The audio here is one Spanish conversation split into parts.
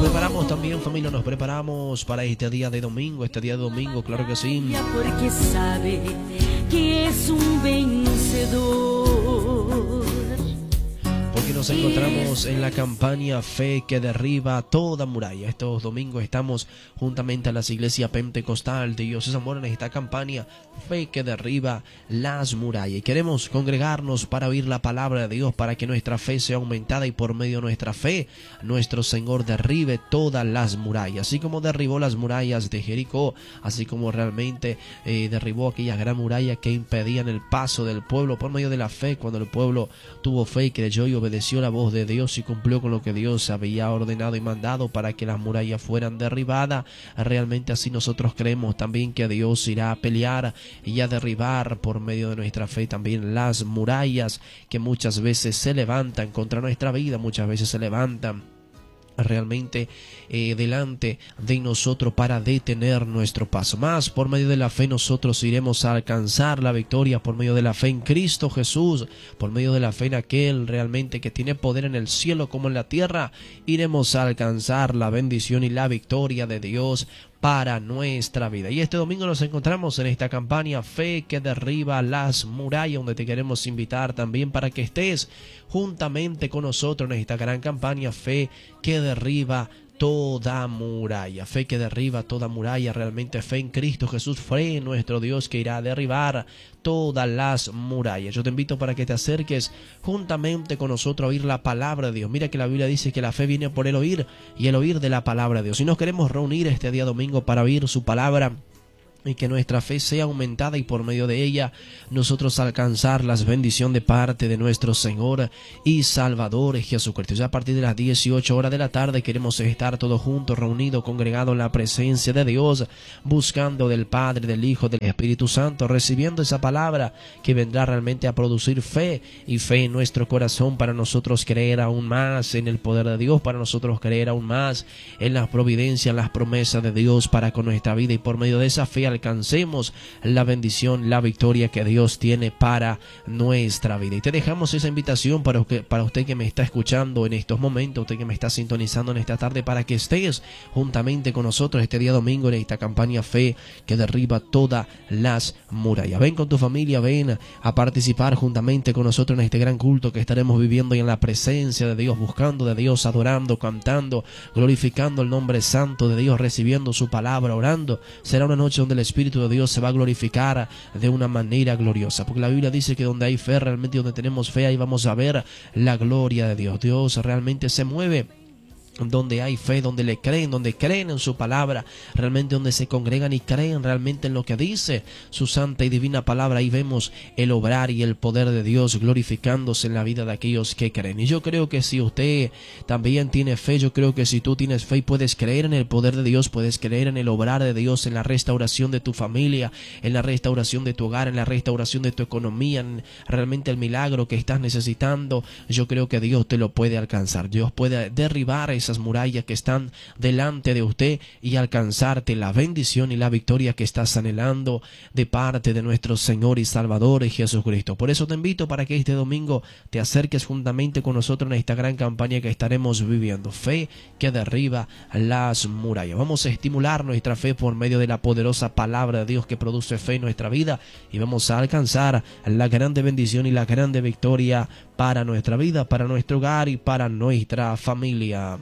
preparamos también, familia, nos preparamos para este día de domingo, claro que sí. Porque sabe que es un vencedor. Porque nos encontramos en la campaña Fe que derriba toda muralla. Estos domingos estamos juntamente a las iglesias pentecostal de Dios es Amor en esta campaña Fe que derriba las murallas. Y queremos congregarnos para oír la palabra de Dios, para que nuestra fe sea aumentada y por medio de nuestra fe nuestro Señor derribe todas las murallas. Así como derribó las murallas de Jericó, así como realmente derribó aquellas gran murallas que impedían el paso del pueblo por medio de la fe. Cuando el pueblo tuvo fe y creyó y obedeció la voz de Dios y cumplió con lo que Dios había ordenado y mandado para que las murallas fueran derribadas, realmente así nosotros creemos también que Dios irá a pelear y a derribar por medio de nuestra fe también las murallas que muchas veces se levantan contra nuestra vida, muchas veces se levantan realmente delante de nosotros para detener nuestro paso. Más por medio de la fe nosotros iremos a alcanzar la victoria, por medio de la fe en Cristo Jesús, por medio de la fe en aquel realmente que tiene poder en el cielo como en la tierra. Iremos a alcanzar la bendición y la victoria de Dios para nuestra vida. Y este domingo nos encontramos en esta campaña Fe que derriba las murallas, donde te queremos invitar también para que estés juntamente con nosotros en esta gran campaña Fe que derriba toda muralla. Fe que derriba toda muralla, realmente fe en Cristo Jesús, fe en nuestro Dios que irá a derribar todas las murallas. Yo te invito para que te acerques juntamente con nosotros a oír la palabra de Dios. Mira que la Biblia dice que la fe viene por el oír y el oír de la palabra de Dios. Y nos queremos reunir este día domingo para oír su palabra y que nuestra fe sea aumentada y por medio de ella nosotros alcanzar las bendiciones de parte de nuestro Señor y Salvador Jesucristo. Ya a partir de las 18 horas de la tarde queremos estar todos juntos, reunidos, congregados en la presencia de Dios, buscando del Padre, del Hijo, del Espíritu Santo, recibiendo esa palabra que vendrá realmente a producir fe y fe en nuestro corazón para nosotros creer aún más en el poder de Dios, para nosotros creer aún más en las providencias, en las promesas de Dios para con nuestra vida, y por medio de esa fe alcancemos la bendición, la victoria que Dios tiene para nuestra vida. Y te dejamos esa invitación para usted que me está escuchando en estos momentos, usted que me está sintonizando en esta tarde, para que estés juntamente con nosotros este día domingo en esta campaña Fe que derriba todas las murallas. Ven con tu familia, ven a participar juntamente con nosotros en este gran culto que estaremos viviendo y en la presencia de Dios, buscando de Dios, adorando, cantando, glorificando el nombre santo de Dios, recibiendo su palabra, orando. Será una noche donde el Espíritu de Dios se va a glorificar de una manera gloriosa, porque la Biblia dice que donde hay fe, realmente donde tenemos fe, ahí vamos a ver la gloria de Dios. Dios realmente se mueve donde hay fe, donde le creen, donde creen en su palabra, realmente donde se congregan y creen realmente en lo que dice su santa y divina palabra. Ahí vemos el obrar y el poder de Dios glorificándose en la vida de aquellos que creen. Y yo creo que si usted también tiene fe, yo creo que si tú tienes fe y puedes creer en el poder de Dios, puedes creer en el obrar de Dios, en la restauración de tu familia, en la restauración de tu hogar, en la restauración de tu economía, en realmente el milagro que estás necesitando, yo creo que Dios te lo puede alcanzar. Dios puede derribar esas murallas que están delante de usted y alcanzarte la bendición y la victoria que estás anhelando de parte de nuestro Señor y Salvador Jesucristo. Por eso te invito para que este domingo te acerques juntamente con nosotros en esta gran campaña que estaremos viviendo, Fe que derriba las murallas. Vamos a estimular nuestra fe por medio de la poderosa palabra de Dios que produce fe en nuestra vida, y vamos a alcanzar la grande bendición y la grande victoria para nuestra vida, para nuestro hogar y para nuestra familia.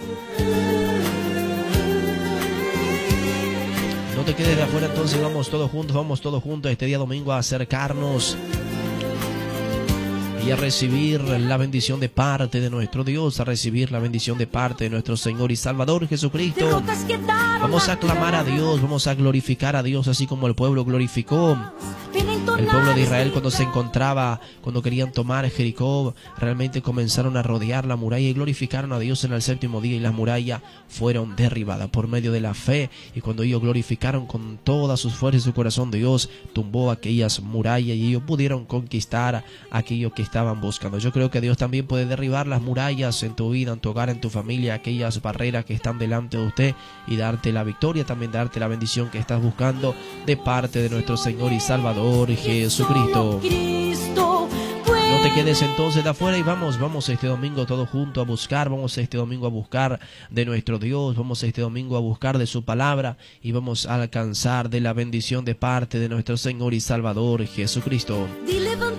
No te quedes de afuera, entonces vamos todos juntos este día domingo a acercarnos y a recibir la bendición de parte de nuestro Dios, a recibir la bendición de parte de nuestro Señor y Salvador Jesucristo. Vamos a clamar a Dios, vamos a glorificar a Dios, así como el pueblo glorificó. El pueblo de Israel cuando querían tomar Jericó, realmente comenzaron a rodear la muralla y glorificaron a Dios en el séptimo día, y las murallas fueron derribadas por medio de la fe. Y cuando ellos glorificaron con todas sus fuerzas y su corazón, Dios tumbó aquellas murallas y ellos pudieron conquistar aquello que estaban buscando. Yo creo que Dios también puede derribar las murallas en tu vida, en tu hogar, en tu familia, aquellas barreras que están delante de usted, y darte la victoria, también darte la bendición que estás buscando de parte de nuestro Señor y Salvador Jesucristo. No No te quedes entonces de afuera y vamos este domingo todos juntos a buscar, vamos este domingo a buscar de nuestro Dios, vamos este domingo a buscar de su palabra y vamos a alcanzar de la bendición de parte de nuestro Señor y Salvador Jesucristo.